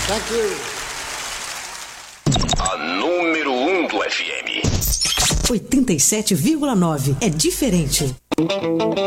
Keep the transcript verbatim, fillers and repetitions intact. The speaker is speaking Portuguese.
Thank you. A número um do F M. oitenta e sete vírgula nove. É diferente.